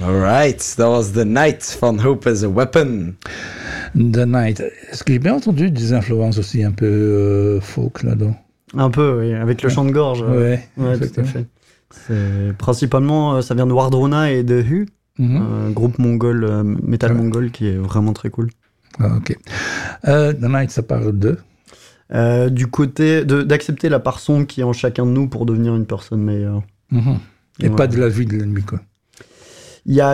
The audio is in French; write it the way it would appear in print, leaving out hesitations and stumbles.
Alright, dat was The Night van Hope is a Weapon. The Night. Est-ce que j'ai bien entendu des influences aussi un peu folk là-dedans? Un peu, oui, avec le chant de gorge. Ouais, tout à fait. Principalement, ça vient de Wardruna et de Hu, un groupe mongol, métal mongol qui est vraiment très cool. Ah, ok. The Night, ça parle de du côté d'accepter la part sombre qui est en chacun de nous pour devenir une personne meilleure. Et pas de la vie de l'ennemi, quoi. Il y a